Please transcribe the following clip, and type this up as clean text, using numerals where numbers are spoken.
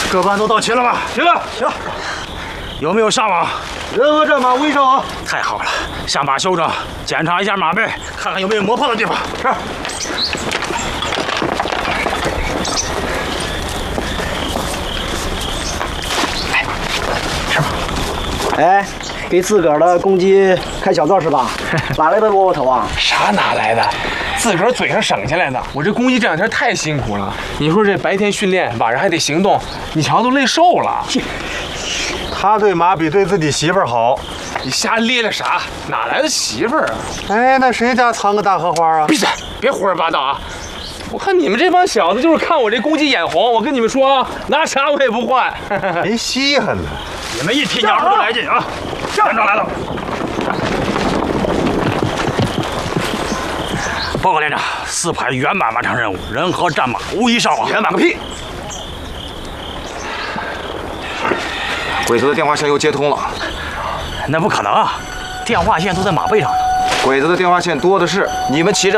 各班都到齐了吧？ 行了， 行。有没有上马？ 人和战马无一伤亡。 太好了，下马休整，检查一下马背，看看有没有磨破的地方。 是。哎，给自个儿的公鸡开小灶是吧？哪来的窝窝头啊？ 啥哪来的？自个儿嘴上省下来的。我这公鸡这两天太辛苦了，你说这白天训练，晚上还得行动，你瞧都累瘦了。 他对马比对自己媳妇儿好。 你瞎咧咧啥？哪来的媳妇儿啊？ 哎，那谁家藏个大荷花啊？ 闭嘴，别胡说八道啊！我看你们这帮小子就是看我这公鸡眼红。我跟你们说啊，拿啥我也不换。 没稀罕呢。 你们一提鸟都来劲啊！连长来了。报告连长，4排圆满完成任务，人和战马无一伤亡。 圆满个屁！鬼子的电话线又接通了。 那不可能啊！电话线都在马背上呢。 鬼子的电话线多的是，你们骑着